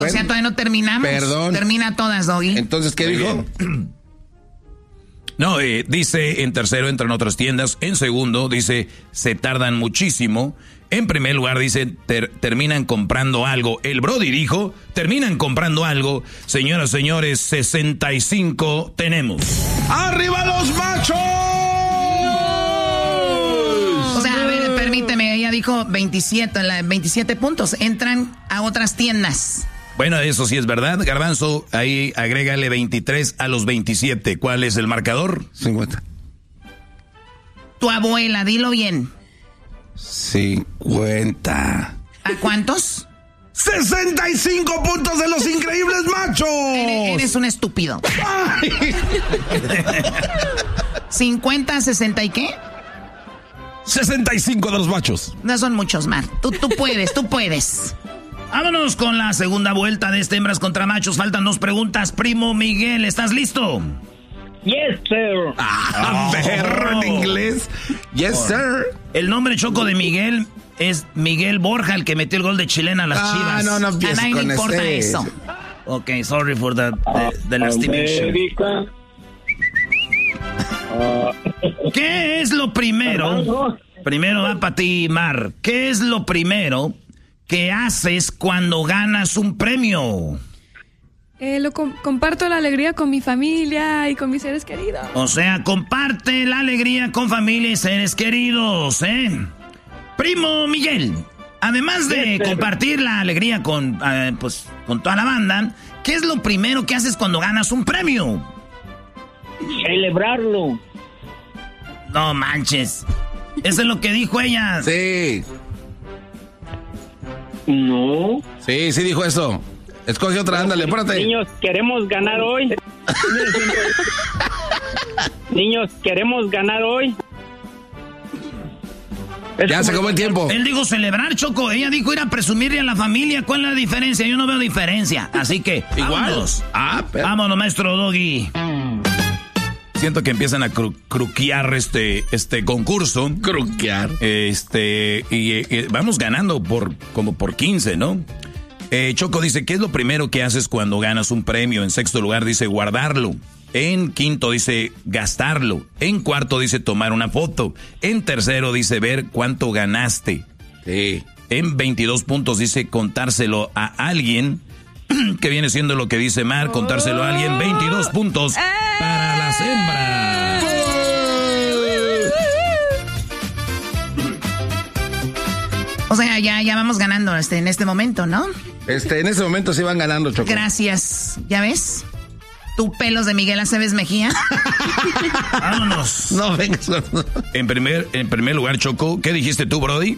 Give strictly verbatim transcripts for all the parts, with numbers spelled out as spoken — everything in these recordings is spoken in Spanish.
O sea, todavía no terminamos. Perdón. Termina todas, Doggy. Entonces, ¿qué Muy dijo? No, eh, dice, en tercero entran otras tiendas. En segundo, dice, se tardan muchísimo. En primer lugar, dice, ter- terminan comprando algo. El Brody dijo, terminan comprando algo. Señoras, señores, sesenta y cinco tenemos. ¡Arriba los machos! O sea, a ver, permíteme, ella dijo veintisiete, la- veintisiete puntos. Entran a otras tiendas. Bueno, eso sí es verdad. Garbanzo, ahí agrégale veintitrés a los veintisiete. ¿Cuál es el marcador? cincuenta. Tu abuela, dilo bien. cincuenta. ¿A cuántos? ¡sesenta y cinco puntos de los increíbles machos! Eres, eres un estúpido. ¿cincuenta, sesenta y qué? sesenta y cinco de los machos. No son muchos, Mar. Tú, tú puedes, tú puedes. Vámonos con la segunda vuelta de este Hembras contra Machos. Faltan dos preguntas. Primo Miguel, ¿estás listo? Yes, sir. Ah, Oh. perro en inglés. Yes, sir. El nombre choco de Miguel es Miguel Borja, el que metió el gol de Chilena a las Ah, Chivas. no, no A empieces nadie con le importa ese. eso. Ok, sorry for the, the, the lastimation. América. Ah, ¿Qué es lo primero? Primero va para ti, Mar. ¿Qué es lo primero que haces cuando ganas un premio? Eh, lo com- comparto la alegría con mi familia y con mis seres queridos. O sea, comparte la alegría con familia y seres queridos, ¿eh? Primo Miguel, además de compartir la alegría con, eh, pues, con toda la banda, ¿qué es lo primero que haces cuando ganas un premio? celebrarlo. No manches. Eso es lo que dijo ella. Sí. No. Sí, sí dijo eso. Escoge otra, ándale, apúrate. Niños, queremos ganar hoy. Niños, queremos ganar hoy. Ya se acabó el tiempo. Él dijo celebrar, Choco. Ella dijo ir a presumirle a la familia. ¿Cuál es la diferencia? Yo no veo diferencia. Así que, Igual. vámonos. Ah, pero... Vámonos, maestro Doggy. Siento que empiezan a cru- cruquear este, este concurso. Cruquear. Este, y eh, vamos ganando por como por quince, ¿no? Eh, Choco dice, ¿qué es lo primero que haces cuando ganas un premio? En sexto lugar dice guardarlo. En quinto dice gastarlo. En cuarto dice tomar una foto. En tercero dice ver cuánto ganaste. Sí. En veintidós puntos dice contárselo a alguien, que viene siendo lo que dice Mar, contárselo a alguien. veintidós puntos para las hembras. O sea, ya, ya vamos ganando este, en este momento, ¿no? Este, en ese momento sí van ganando, Choco. Gracias. ¿Ya ves? Tu pelos de Miguel Aceves Mejía. Vámonos. No, vengas. No. En primer, en primer lugar, Choco, ¿qué dijiste tú, Brody?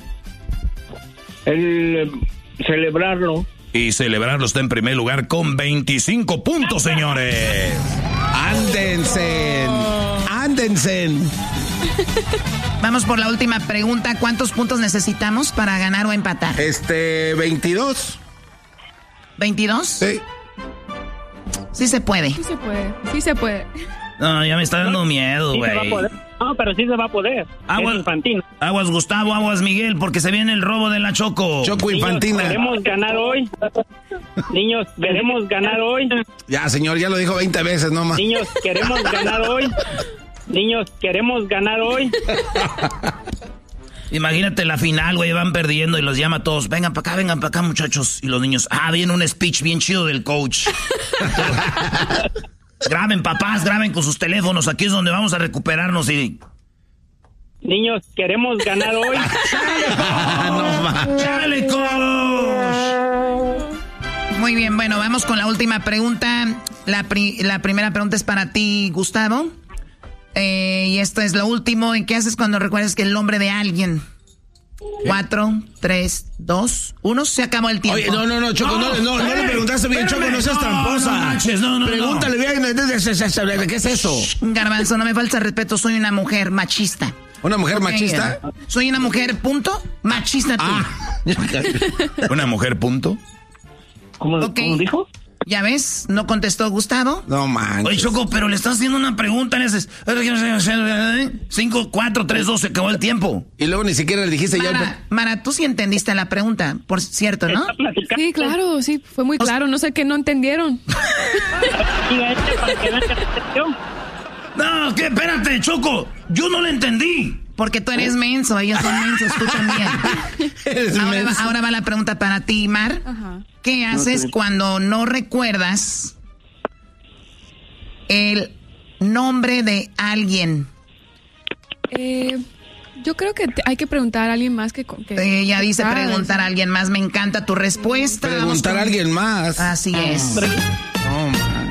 El eh, celebrarlo. Y celebrarlo está en primer lugar con veinticinco puntos, señores. Ándense. Ándense. Vamos por la última pregunta. ¿Cuántos puntos necesitamos para ganar o empatar? Este, veintidós. ¿veintidós? Sí. Sí se puede. Sí se puede, sí se puede. No, ya me está dando miedo, Sí se va a güey. poder. No, pero sí se va a poder. Aguas, Es infantil. aguas Gustavo, aguas Miguel, porque se viene el robo de la Choco. Choco Niños, infantina. queremos ganar hoy. Niños, queremos ganar hoy. Ya, señor, ya lo dijo veinte veces, no más. Niños, queremos ganar hoy. Niños, queremos ganar hoy. Imagínate la final, güey, van perdiendo y los llama a todos. Vengan para acá, vengan para acá, muchachos. Y los niños, ah, viene un speech bien chido del coach. Graben, papás, graben con sus teléfonos. Aquí es donde vamos a recuperarnos y... Niños, queremos ganar hoy. No más. ¡Chale, coach! Muy bien, bueno, vamos con la última pregunta. La, pri- la primera pregunta es para ti, Gustavo. Eh, y esto es lo último. ¿En qué haces cuando recuerdas que el nombre de alguien? Cuatro, tres, dos, uno. Se acabó el tiempo. Oye, no, no, no, Choco, no, no, no, no le preguntaste bien, Choco, no seas tramposa. No, manches, no, no, Pregúntale bien, ¿qué es eso? Garbanzo, no me falta respeto. Soy una mujer machista. ¿Una mujer Ok, machista? Soy una mujer, punto. Machista tú. Ah. ¿Una mujer punto? ¿Cómo, Ok. ¿cómo dijo? ¿Ya ves? ¿No contestó Gustavo? No manches. Oye, Choco, pero le estás haciendo una pregunta en ese... cinco, cuatro, tres, dos, se acabó el tiempo. Y luego ni siquiera le dijiste Mara, ya... Mara, tú sí entendiste la pregunta, por cierto, ¿no? Sí, claro, sí, fue muy claro. No sé qué no entendieron. No, ¿qué? Espérate, Choco. Yo no le entendí. Porque tú eres menso, ellos son mensos, escuchan bien. Ahora va, ahora va la pregunta para ti, Mar. Ajá. ¿Qué haces cuando no recuerdas el nombre de alguien? Eh, yo creo que te- hay que preguntar a alguien más que... que Eh, Ella dice Ah, preguntar a alguien más. Me encanta tu respuesta. Vamos Preguntar con- a alguien más. Así es. No, man.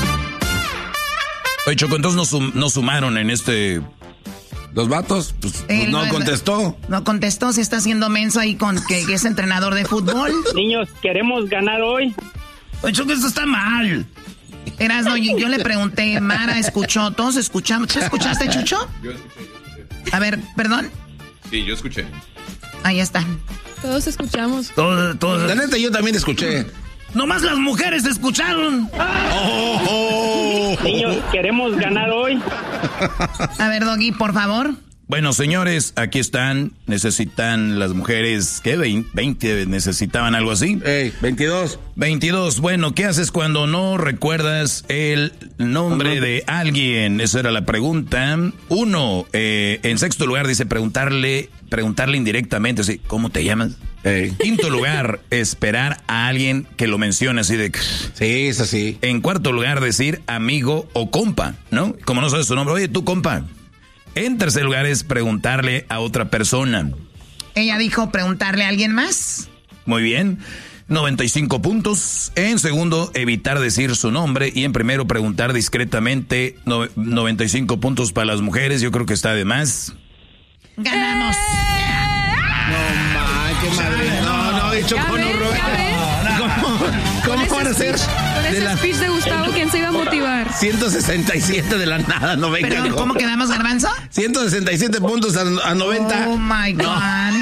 Oye, Choco, entonces nos, sum- nos sumaron en este... Los vatos, pues, Él no es- contestó. No contestó, se está haciendo menso ahí con que, que es entrenador de fútbol. Niños, queremos ganar hoy. Oye, Choco, esto está mal. Erasno, yo, yo le pregunté, Mara escuchó, todos escuchamos. ¿Tú escuchaste, Chucho? Yo escuché, yo escuché. A ver, perdón. Sí, yo escuché. Ahí está. Todos escuchamos. Todo, todo... La neta, yo también escuché. Nomás las mujeres escucharon. Oh, oh. Niños, queremos ganar hoy. A ver, Doggy, por favor. Bueno, señores, aquí están. Necesitan las mujeres, ¿qué? veinte, necesitaban algo así. Ey, veintidós. veintidós. Bueno, ¿qué haces cuando no recuerdas el nombre de alguien? Esa era la pregunta. Uno, eh, en sexto lugar dice preguntarle, preguntarle indirectamente, así, ¿cómo te llamas? Ey. Quinto lugar, esperar a alguien que lo mencione así de... Sí, es así. En cuarto lugar, decir amigo o compa, ¿no? Como no sabes su nombre, oye, tú compa. En tercer lugar es preguntarle a otra persona. Ella dijo preguntarle a alguien más. Muy bien, noventa y cinco puntos. En segundo, evitar decir su nombre. Y en primero, preguntar discretamente, no- noventa y cinco puntos para las mujeres. Yo creo que está de más. Ganamos. No, man, qué madre. No, no, y Choco, Ya no, ves, bro. ya ves. ¿Cómo, Con cómo van a ese ser speech- Con de ese las speech de Gustavo, ¿quién se iba a motivar? ciento sesenta y siete de la nada? No venga. Perdón, ¿cómo quedamos, Garbanzo? ciento sesenta y siete puntos a, a noventa. Oh, my God.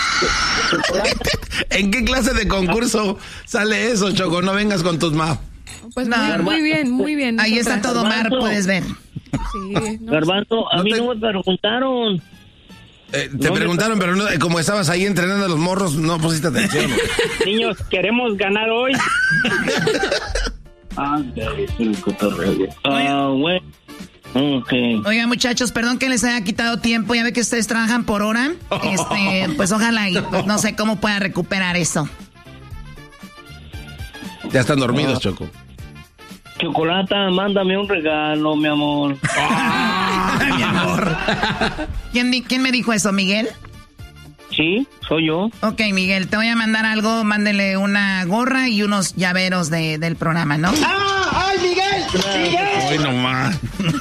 ¿En qué clase de concurso sale eso, Choco? No vengas con tus ma. Pues No. muy, muy bien, muy bien. Ahí está nosotras. todo, Mar, puedes ver. Sí, no, Garbanzo, a No mí te- no me preguntaron. Eh, te No, preguntaron, pero no, como estabas ahí entrenando a los morros, no pusiste atención. Niños, queremos ganar hoy. Ah, bueno. Ok. Oigan, muchachos, perdón que les haya quitado tiempo. Ya ve que ustedes trabajan por hora. Este, pues ojalá y pues, no sé cómo pueda recuperar eso. Ya están dormidos, Choco. Chocolata, mándame un regalo, mi amor. Ay, mi amor. ¿Quién, di- quién me dijo eso, Miguel? Sí, soy yo. Ok, Miguel, te voy a mandar algo. Mándele una gorra y unos llaveros de, del programa, ¿no? Hoy nomás.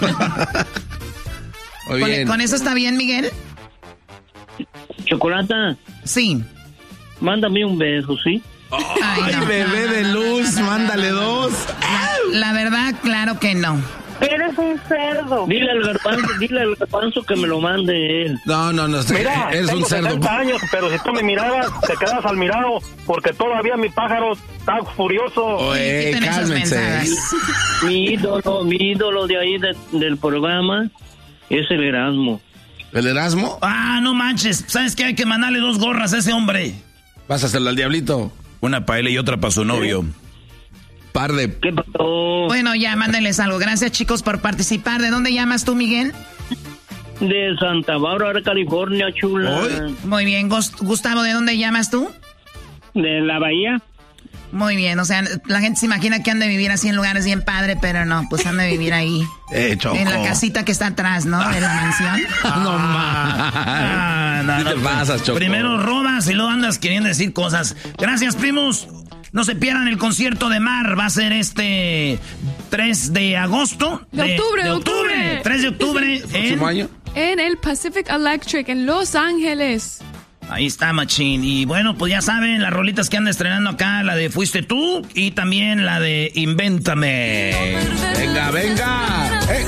Muy ¿Con, bien. con eso está bien, Miguel? Chocolata, Sí. mándame un beso, ¿sí? Ay, Ay, no, bebé no, no, de no, luz, no, no, mándale no, no, no. dos. La verdad, claro que no. Eres un cerdo. Dile al garbanzo, dile al garbanzo que me lo mande él. No, no, no. Mira, eres tengo un cerdo. setenta años, pero si tú me miraras, te quedas al mirado, porque todavía mi pájaro está furioso. Oye, Quiten esas cálmense. mensadas. Mi ídolo, mi ídolo de ahí de- del programa es el Erasmo. ¿El Erasmo? Ah, no manches. ¿Sabes qué? Hay que mandarle dos gorras a ese hombre. Pásasela al diablito. Una para él y otra para su novio. Par de... ¿Qué pasó? Bueno, ya, mándenles algo. Gracias, chicos, por participar. ¿De dónde llamas tú, Miguel? De Santa Bárbara, California, chula. Hoy. Muy bien. Gus- Gustavo, ¿de dónde llamas tú? De la Bahía. Muy bien. O sea, la gente se imagina que han de vivir así en lugares bien padre, pero no, pues han de vivir ahí. Eh, Choco. En la casita que está atrás, ¿no? De la mansión. No más. Ah, no, ¿Qué no, te pasas, Choco? Primero robas y luego andas queriendo decir cosas. Gracias, primos. No se pierdan el concierto de Mar. Va a ser este tres de agosto. De octubre, de octubre. tres de octubre. ¿Próximo en- año? En el Pacific Electric, en Los Ángeles. Ahí está, machín. Y bueno, pues ya saben, las rolitas que anda estrenando acá, la de Fuiste Tú y también la de Invéntame. Venga, venga. Eh.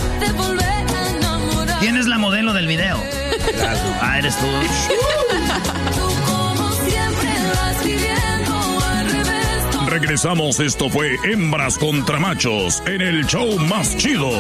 ¿Quién es la modelo del video? Ah, eres tú. regresamos. Esto fue Hembras contra Machos en el show más chido.